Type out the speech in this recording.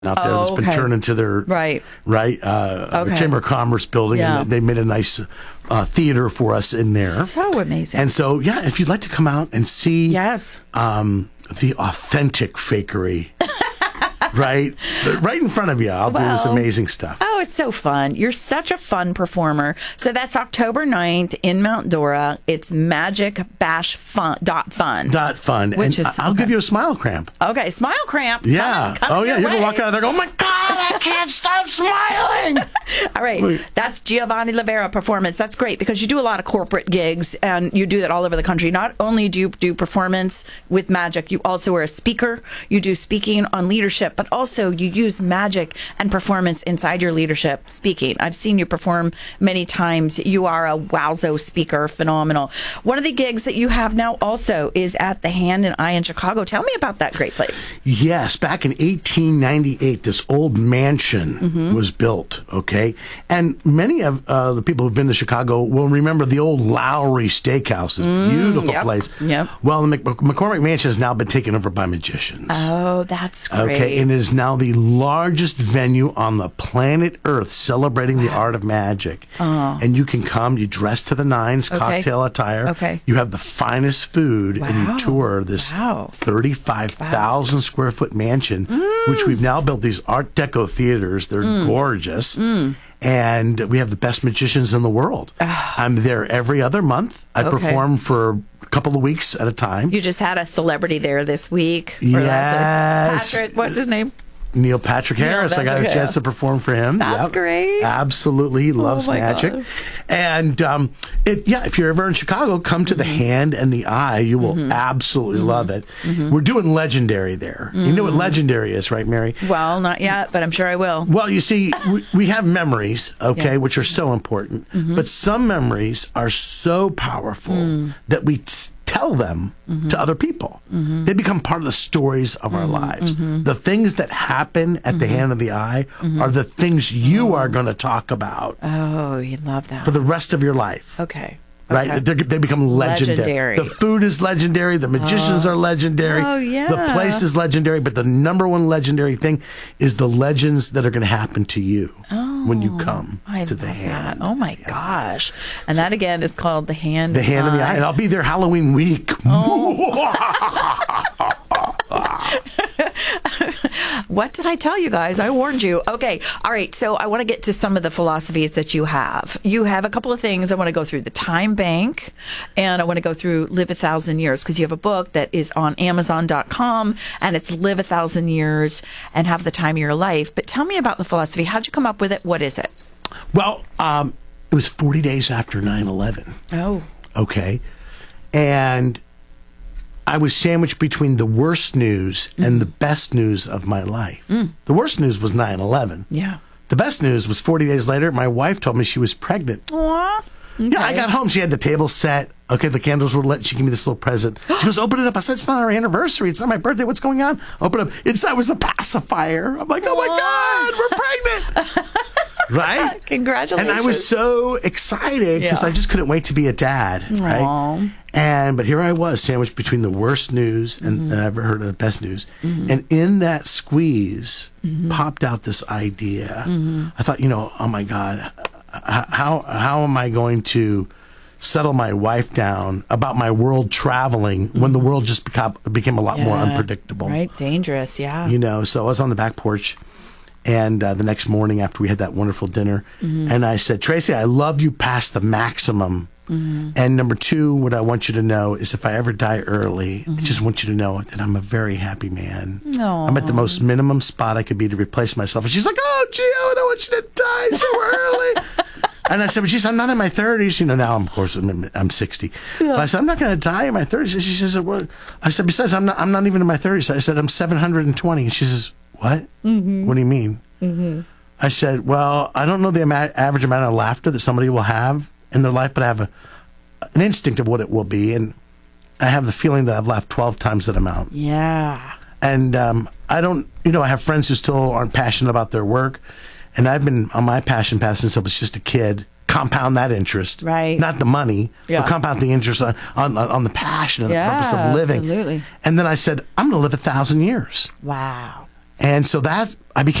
out there that's been turned into their Chamber of Commerce building, and they made a nice theater for us in there. So amazing. And so, if you'd like to come out and see the authentic fakery, right in front of you, I'll do this amazing stuff. Oh, it's so fun. You're such a fun performer. So that's October 9th in Mount Dora. It's magicbashfun.fun. Which is, I'll give you a smile cramp. Okay, smile cramp. Yeah. You're going to walk out of there and go, oh my God, I can't stop smiling. All right. That's Giovanni Livera Performance. That's great because you do a lot of corporate gigs and you do that all over the country. Not only do you do performance with magic, you also are a speaker. You do speaking on leadership, but also you use magic and performance inside your leadership speaking. I've seen you perform many times. You are a wowzo speaker, phenomenal. One of the gigs that you have now also is at the Hand and Eye in Chicago. Tell me about that great place. Yes, back in 1898, this old mansion was built, okay? And many of the people who've been to Chicago will remember the old Lowry Steakhouse, beautiful place. Yep. Well, the McCormick Mansion has now been taken over by magicians. Oh, that's great. Okay, and it is now the largest venue on the planet Earth celebrating the art of magic. And you can come, you dress to the nines, cocktail attire. Okay. You have the finest food, and you tour this 35,000 square foot mansion, which we've now built these Art Deco theaters. They're gorgeous. And we have the best magicians in the world. I'm there every other month. I perform for a couple of weeks at a time. You just had a celebrity there this week. Yes. Patrick, what's his name? Neil Patrick Harris. I got a chance to perform for him. That's great. Absolutely. He loves magic. God. And if you're ever in Chicago, come to the Hand and the Eye. You will absolutely love it. We're doing Legendary there. You know what Legendary is, right, Mary? Well, not yet, but I'm sure I will. Well, you see, we have memories, which are so important. But some memories are so powerful that we tell them to other people. They become part of the stories of our lives. The things that happen at the Hand of the Eye are the things you are going to talk about. Oh, you love that. For the rest of your life. Okay. Right? They become legendary. The food is legendary. The magicians are legendary. Oh, yeah. The place is legendary. But the number one legendary thing is the legends that are going to happen to you when you come to the Hand. Oh, my gosh. And that, again, is called the Hand The Hand of the Eye. And I'll be there Halloween week. What did I tell you guys? I warned you. Okay. All right. So I want to get to some of the philosophies that you have. You have a couple of things. I want to go through the time bank and I want to go through Live 1,000 Years because you have a book that is on Amazon.com and it's Live 1,000 Years and Have the Time of Your Life. But tell me about the philosophy. How'd you come up with it? What is it? Well, it was 40 days after 9/11. Oh. Okay. And I was sandwiched between the worst news and the best news of my life. The worst news was 9/11. Yeah. The best news was 40 days later, my wife told me she was pregnant. Aww. Okay. Yeah, I got home. She had the table set. Okay, the candles were lit. She gave me this little present. She goes, open it up. I said, it's not our anniversary. It's not my birthday. What's going on? Open it up. It was a pacifier. I'm like, oh my God, we're pregnant. Right? Congratulations. And I was so excited because I just couldn't wait to be a dad. Right? But here I was sandwiched between the worst news and I ever heard of the best news. And in that squeeze popped out this idea. I thought, oh my God, how am I going to settle my wife down about my world traveling when the world just became a lot more unpredictable? Right, dangerous, yeah. So I was on the back porch. And the next morning after we had that wonderful dinner, and I said, Tracy, I love you past the maximum. And number two, what I want you to know is if I ever die early, I just want you to know that I'm a very happy man. Aww. I'm at the most minimum spot I could be to replace myself. And she's like, oh, Gio, I don't want you to die so early. And I said, but geez, I'm not in my 30s. Now, of course, I'm 60. Yeah. But I said, I'm not going to die in my 30s. And she says, what? I said, besides, I'm not even in my 30s. I said, I'm 720. And she says, what? What do you mean? I said, well, I don't know the average amount of laughter that somebody will have in their life, but I have an instinct of what it will be. And I have the feeling that I've laughed 12 times that amount. Yeah. And I don't, I have friends who still aren't passionate about their work. And I've been on my passion path since I was just a kid. Compound that interest. Right. Not the money, but compound the interest on the passion and the purpose of living. Absolutely. And then I said, I'm going to live 1,000 years. Wow. And so I became